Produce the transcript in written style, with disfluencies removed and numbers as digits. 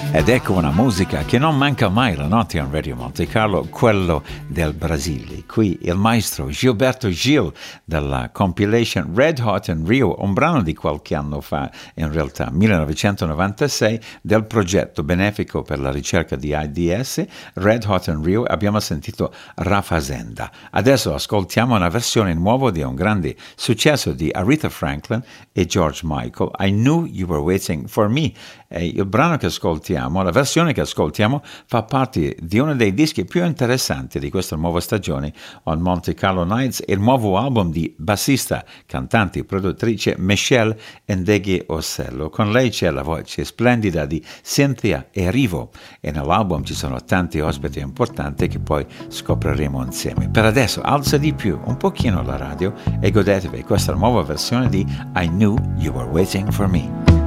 Ed ecco una musica che non manca mai la notte in Radio Monte Carlo, quello del Brasile. Qui il maestro Gilberto Gil della compilation Red Hot in Rio, un brano di qualche anno fa, in realtà 1996, del progetto benefico per la ricerca di AIDS Red Hot in Rio. Abbiamo sentito Rafazenda. Adesso ascoltiamo una versione nuova di un grande successo di Aretha Franklin e George Michael, I Knew You Were Waiting for Me. E il brano che ascoltiamo, la versione che ascoltiamo, fa parte di uno dei dischi più interessanti di questa nuova stagione on Monte Carlo Nights, il nuovo album di bassista, cantante e produttrice Michelle Ndeghe Osello. Con lei c'è la voce splendida di Cynthia Erivo e nell'album ci sono tanti ospiti importanti che poi scopriremo insieme. Per adesso alza di più un pochino la radio e godetevi questa nuova versione di I Knew You Were Waiting for Me.